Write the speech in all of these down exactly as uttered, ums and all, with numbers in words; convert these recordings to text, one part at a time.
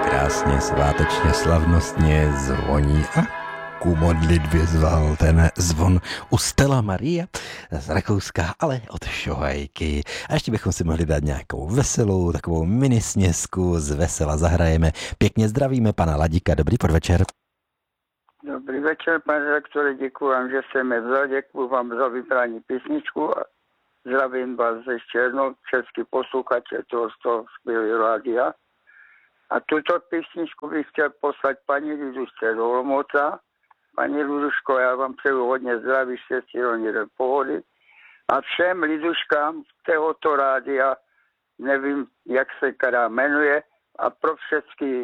krásně, svátečně, slavnostně zvoní a ku modlitbě zval ten zvon u Stella Maria z Rakouska, ale od Šohajky. A ještě bychom si mohli dát nějakou veselou, takovou mini směsku z vesela zahrajeme. Pěkně zdravíme pana Ladíka, dobrý podvečer. Dobrý večer, pane redaktore, děkuji vám, že jste mě vzal, děkuji vám za vybrání písničku a zdravím vás ještě jednou, český posluchače toho, toho skvělého rádia. A tuto písničku bych chtěl poslat paní Lidušce do Olomouca. Paní Liduško, já vám přeju hodně zdraví, štěstí, rovně pohody. A všem Liduškám tohoto rádia, nevím, jak se která jmenuje, a pro všechny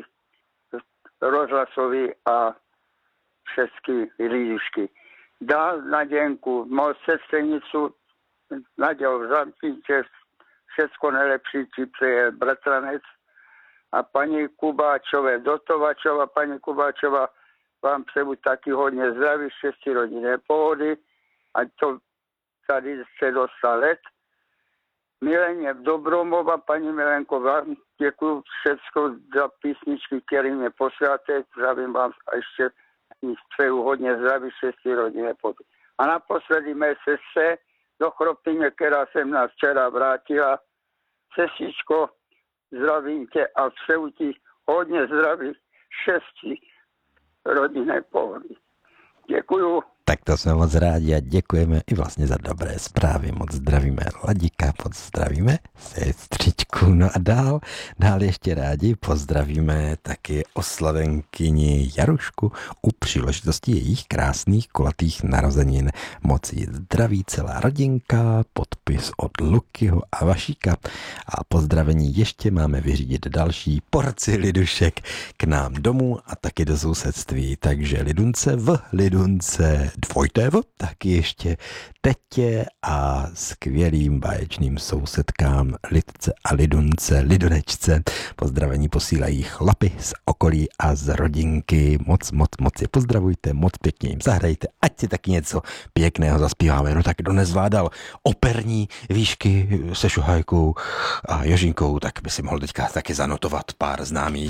rozhlasový a všechny Lidušky. Dál Naděnku, mou sestřenicu, Naděl v Zampínče, všecko nejlepší, či přeje bratranec. A paní Kubáčové, Dotovačova, paní Kubáčova, vám přeju taky hodně zdraví, štěstí, rodinné pohody, ať to tady se dostal let. Mileně Dobromova, paní Milenko, vám děkuji všechno za písničky, které mě posíláte, zdravím vám a ještě přeju hodně zdraví, štěstí, rodinné pohody. A naposledy mé sestře do Chropyně, která se nás včera vrátila. Sestřičko, zdravím tě a přeju ti hodně zdraví, štěstí, rodinné pohody. Děkuju. Tak to jsme moc rádi a děkujeme i vlastně za dobré zprávy. Moc zdravíme Ladíka, moc zdravíme sestřičku. No a dál, dál ještě rádi pozdravíme taky oslavenkyni Jarušku u příležitosti jejich krásných kulatých narozenin. Moc jí zdraví celá rodinka, podpis od Lukyho a Vašíka. A pozdravení ještě máme vyřídit další porci lidušek k nám domů a taky do sousedství. Takže Lidunce v Lidunce dvojité v, taky ještě tetě a skvělým báječným sousedkám Lidce a Lidunce, Lidunečce. Pozdravení posílají chlapi z okolí a z rodinky. Moc, moc, moc je pozdravujte, moc pěkně jim zahrajte, ať si taky něco pěkného zaspíváme. No tak kdo nezvládal operní výšky se Šohajkou a Jožinkou, tak by si mohl teďka taky zanotovat pár známých.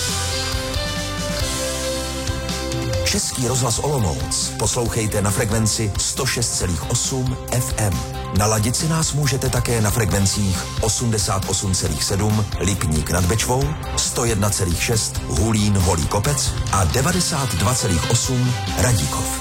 Český rozhlas Olomouc poslouchejte na frekvenci sto šest celá osm F M. Naladit si nás můžete také na frekvencích osmdesát osm celá sedm Lipník nad Bečvou, sto jedna celá šest Hulín Holý Kopec a devadesát dva celá osm Radíkov.